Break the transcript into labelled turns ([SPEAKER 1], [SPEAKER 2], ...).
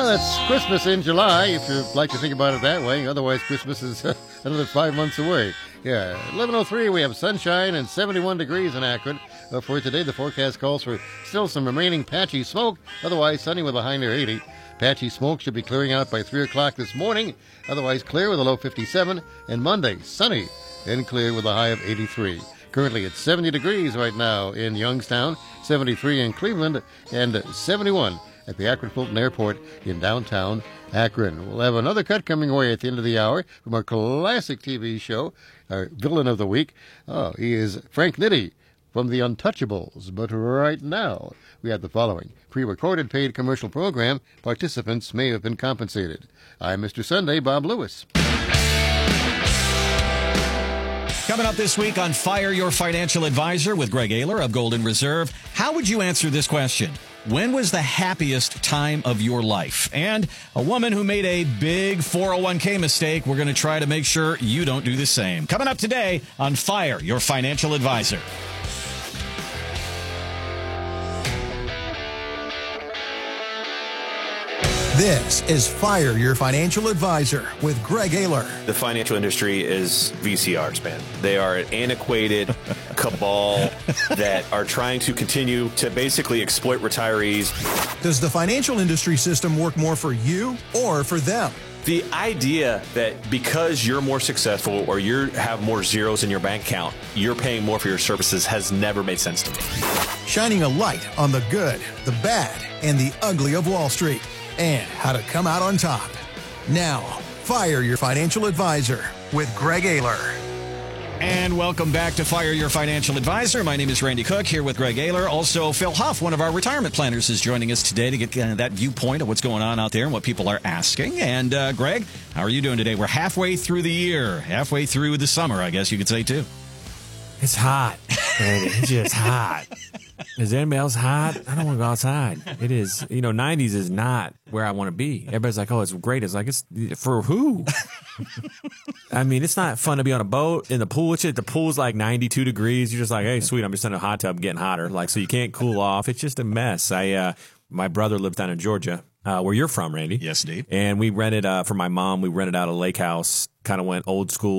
[SPEAKER 1] Well, it's Christmas in July, if you like to think about it that way. Otherwise, Christmas is another 5 months away. Yeah, 11:03, we have sunshine and 71 degrees in Akron. For today, the forecast calls for still some remaining patchy smoke. Otherwise, sunny with a high near 80. Patchy smoke should be clearing out by 3 o'clock this morning. Otherwise, clear with a low 57. And Monday, sunny and clear with a high of 83. Currently, it's 70 degrees right now in Youngstown, 73 in Cleveland, and 71 at the Akron Fulton Airport in downtown Akron. We'll have another cut coming away at the end of the hour from our classic TV show, our villain of the week. Oh, he is Frank Nitti from The Untouchables. But right now, we have the following pre-recorded paid commercial program. Participants may have been compensated. I'm Mr. Sunday, Bob Lewis.
[SPEAKER 2] Coming up this week on Fire Your Financial Advisor with Greg Ayler of Golden Reserve, how would you answer this question? When was the happiest time of your life? And a woman who made a big 401k mistake, we're going to try to make sure you don't do the same. Coming up today on Fire Your Financial Advisor.
[SPEAKER 3] This is Fire Your Financial Advisor with Greg Ayler.
[SPEAKER 4] The financial industry is VCRs, man. They are an antiquated cabal that are trying to continue to basically exploit retirees.
[SPEAKER 3] Does the financial industry system work more for you or for them?
[SPEAKER 4] The idea that because you're more successful or you have more zeros in your bank account, you're paying more for your services has never made sense to me.
[SPEAKER 3] Shining a light on the good, the bad, and the ugly of Wall Street, and how to come out on top. Now, Fire Your Financial Advisor with Greg Ayler.
[SPEAKER 2] And welcome back to Fire Your Financial Advisor. My name is Randy Cook, here with Greg Ayler. Also, Phil Huff, one of our retirement planners, is joining us today to get that viewpoint of what's going on out there and what people are asking. And Greg, how are you doing today? We're halfway through the year, halfway through the summer, I guess you could say, too.
[SPEAKER 5] It's hot, Randy. It's just hot. Is anybody else hot? I don't want to go outside. It is, 90s is not where I want to be. Everybody's like, oh, it's great. It's like, it's for who? I mean, it's not fun to be on a boat in the pool. The pool's like 92 degrees. You're just like, hey, sweet, I'm just in a hot tub getting hotter. Like, so you can't cool off. It's just a mess. My brother lives down in Georgia, where you're from, Randy.
[SPEAKER 2] Yes, indeed.
[SPEAKER 5] And we rented, for my mom, we rented out a lake house, kind of went old school.